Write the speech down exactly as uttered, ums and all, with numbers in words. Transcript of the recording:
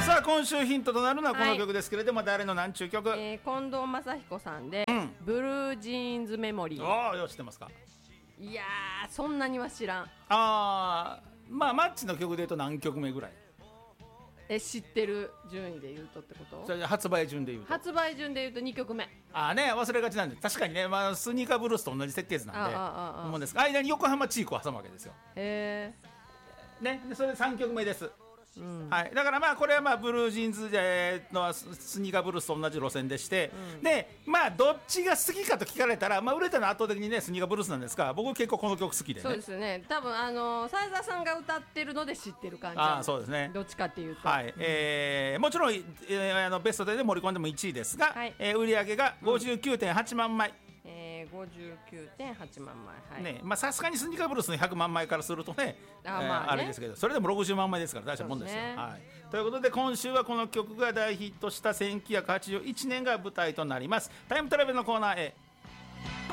さあ今週ヒントとなるのはこの曲ですけれども、はい、誰の何ちゅう曲、 えー、近藤正彦さんで、うん、ブルージーンズメモリー。 ああ、よう知ってますか。 いやー、そんなには知らん。 あー、まあマッチの曲で言うと何曲目ぐらい？ え、知ってる順位で言うとってこと？ それ発売順で言うと発売順で言うとにきょくめ。 ああね、忘れがちなんで、確かにね、まあ、スニーカーブルースと同じ設計図なんで、ああああ思うんですが、間に横浜チークを挟むわけですよ。 へえ。ね、それさんきょくめです。うん、はい、だからまあこれはまあブルージーンズのスニーカーブルースと同じ路線でして、うん、でまあどっちが好きかと聞かれたら、まあ売れたのは圧倒的にねスニーカーブルースなんですが、僕結構この曲好きでね。 そうですね、多分あの斉沢さんが歌ってるので知ってる感じ。 ああ、そうですね、 どっちかっていうと、 はい、えー、もちろん、えー、あのベストで盛り込んでもいちいですが、はい、えー、売り上げが ごじゅうきゅうてんはちまんまい、 えー、ごじゅうきゅうてんはちまんまい、はい、 ね、まあさすがにスニーカーブルースのひゃくまんまいからするとね、あ、まあね、えー、あれですけど、それでもろくじゅうまんまいですから大したもんですよ。ですね、はい、ということで今週はこの曲が大ヒットしたせんきゅうひゃくはちじゅういちねんが舞台となります。タイムトラベルのコーナーへ。